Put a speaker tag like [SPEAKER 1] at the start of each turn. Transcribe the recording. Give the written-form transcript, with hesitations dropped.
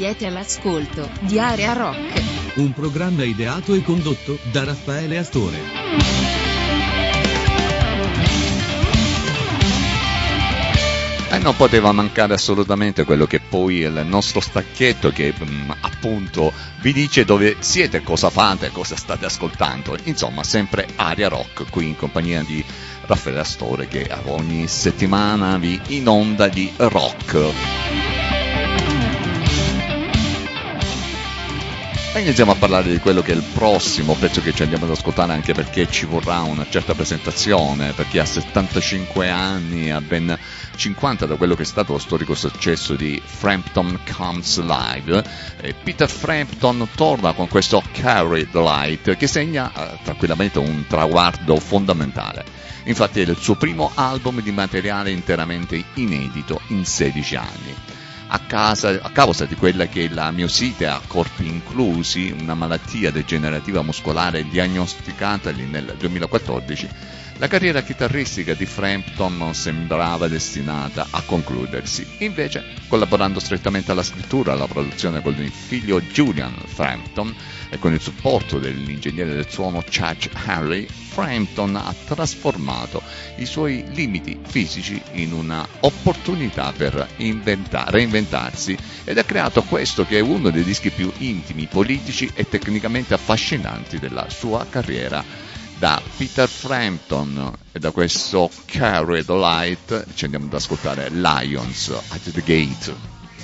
[SPEAKER 1] Siete all'ascolto di Area Rock,
[SPEAKER 2] un programma ideato e condotto da Raffaele Astore.
[SPEAKER 3] E non poteva mancare assolutamente quello che poi è il nostro stacchetto che appunto vi dice dove siete, cosa fate, cosa state ascoltando. Insomma, sempre Area Rock qui in compagnia di Raffaele Astore che ogni settimana vi inonda di rock. E iniziamo a parlare di quello che è il prossimo pezzo che ci andiamo ad ascoltare, anche perché ci vorrà una certa presentazione, perché ha 75 anni, ha ben 50 da quello che è stato lo storico successo di Frampton Comes Live. E Peter Frampton torna con questo Carry the Light che segna tranquillamente un traguardo fondamentale. Infatti è il suo primo album di materiale interamente inedito in 16 anni. A causa di quella che è la miosite a corpi inclusi, una malattia degenerativa muscolare diagnosticatagli nel 2014, la carriera chitarristica di Frampton sembrava destinata a concludersi. Invece, collaborando strettamente alla scrittura e alla produzione con il figlio Julian Frampton e con il supporto dell'ingegnere del suono Chad Henry, Frampton ha trasformato i suoi limiti fisici in una opportunità per reinventarsi ed ha creato questo che è uno dei dischi più intimi, politici e tecnicamente affascinanti della sua carriera. Da Peter Frampton e da questo Carry the Light ci andiamo ad ascoltare Lions at the Gate.